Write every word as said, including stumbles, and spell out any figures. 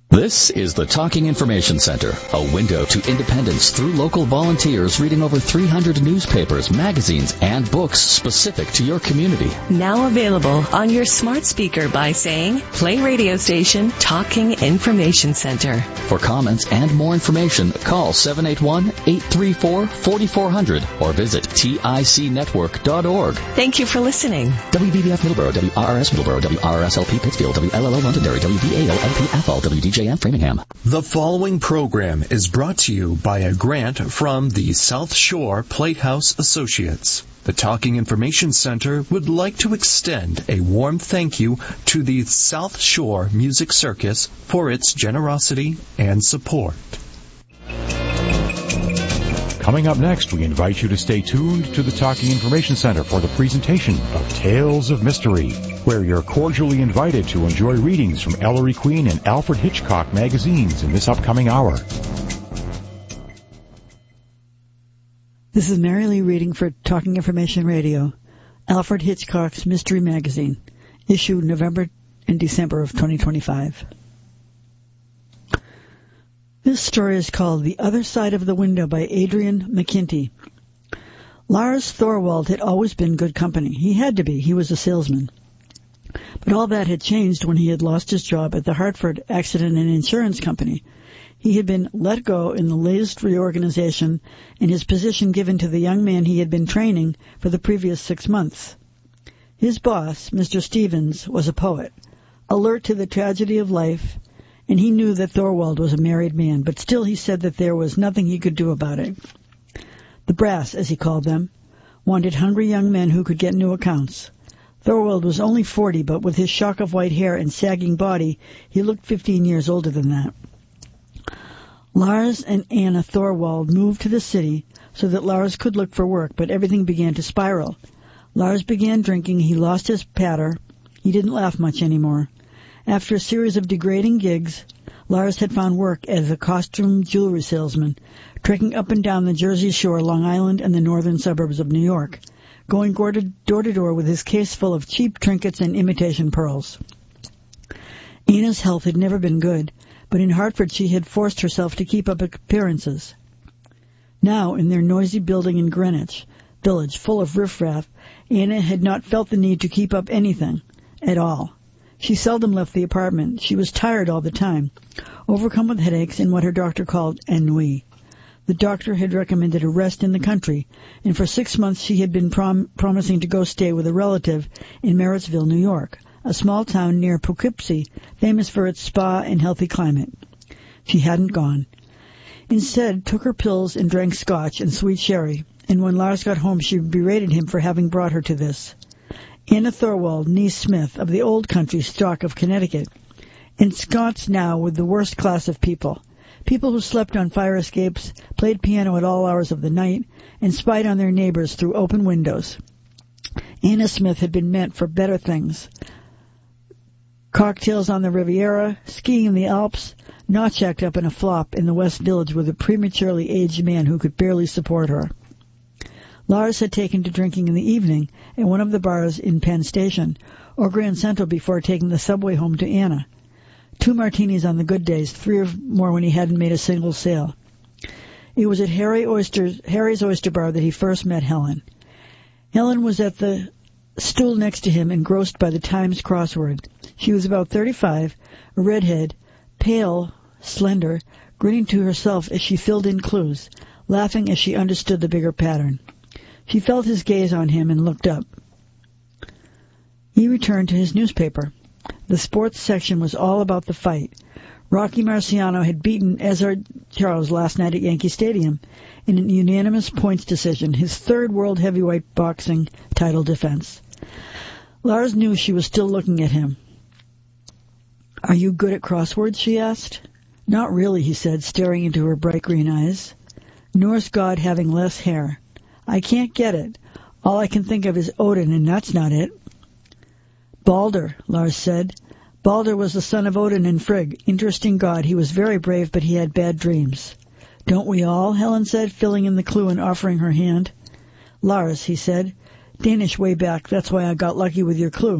This is the Talking Information Center, a window to independence through local volunteers reading over three hundred newspapers, magazines, and books specific to your community. Now available on your smart speaker by saying, play radio station Talking Information Center. For comments and more information, call seven eight one, eight three four, four four zero zero or visit tic network dot org. Thank you for listening. W B B F Middleborough, W R R S Middleborough, W R R S L P Pittsfield, W L L O Londonderry, W B A O L P Athol, W D J M Framingham. The following program is brought to you by a grant from the South Shore Platehouse Associates. The Talking Information Center would like to extend a warm thank you to the South Shore Music Circus for its generosity and support. Coming up next, we invite you to stay tuned to the Talking Information Center for the presentation of Tales of Mystery, where you're cordially invited to enjoy readings from Ellery Queen and Alfred Hitchcock magazines in this upcoming hour. This is Mary Lee reading for Talking Information Radio, Alfred Hitchcock's Mystery Magazine, issued November and December of twenty twenty-five. This story is called The Other Side of the Window by Adrian McKinty. Lars Thorwald had always been good company. He had to be. He was a salesman. But all that had changed when he had lost his job at the Hartford Accident and Insurance Company. He had been let go in the latest reorganization and his position given to the young man he had been training for the previous six months. His boss, Mister Stevens, was a poet, alert to the tragedy of life, and he knew that Thorwald was a married man, but still he said that there was nothing he could do about it. The brass, as he called them, wanted hungry young men who could get new accounts. Thorwald was only forty, but with his shock of white hair and sagging body, he looked fifteen years older than that. Lars and Anna Thorwald moved to the city so that Lars could look for work, but everything began to spiral. Lars began drinking, he lost his patter, he didn't laugh much anymore. After a series of degrading gigs, Lars had found work as a costume jewelry salesman, trekking up and down the Jersey Shore, Long Island, and the northern suburbs of New York, going door to door with his case full of cheap trinkets and imitation pearls. Anna's health had never been good, but in Hartford she had forced herself to keep up appearances. Now, in their noisy building in Greenwich Village, full of riffraff, Anna had not felt the need to keep up anything at all. She seldom left the apartment. She was tired all the time, overcome with headaches and what her doctor called ennui. The doctor had recommended a rest in the country, and for six months she had been prom- promising to go stay with a relative in Marrittsville, New York, a small town near Poughkeepsie, famous for its spa and healthy climate. She hadn't gone. Instead, took her pills and drank scotch and sweet sherry, and when Lars got home she berated him for having brought her to this. Anna Thorwald, niece Smith, of the old country stock of Connecticut, ensconced now with the worst class of people. People who slept on fire escapes, played piano at all hours of the night, and spied on their neighbors through open windows. Anna Smith had been meant for better things. Cocktails on the Riviera, skiing in the Alps, not shacked up in a flop in the West Village with a prematurely aged man who could barely support her. Lars had taken to drinking in the evening at one of the bars in Penn Station or Grand Central before taking the subway home to Anna. Two martinis on the good days, three or more when he hadn't made a single sale. It was at Harry Oyster's, Harry's Oyster Bar that he first met Helen. Helen was at the stool next to him, engrossed by the Times crossword. She was about thirty-five, a redhead, pale, slender, grinning to herself as she filled in clues, laughing as she understood the bigger pattern. She felt his gaze on him and looked up. He returned to his newspaper. The sports section was all about the fight. Rocky Marciano had beaten Ezra Charles last night at Yankee Stadium in a unanimous points decision, his third world heavyweight boxing title defense. Lars knew she was still looking at him. "Are you good at crosswords?" she asked. "Not really," he said, staring into her bright green eyes. "Norse god having less hair. I can't get it. All I can think of is Odin, and that's not it." "Balder," Lars said. "Balder was the son of Odin and Frigg. Interesting god. He was very brave, but he had bad dreams." "Don't we all?" Helen said, filling in the clue and offering her hand. "Lars," he said. "Danish way back. That's why I got lucky with your clue."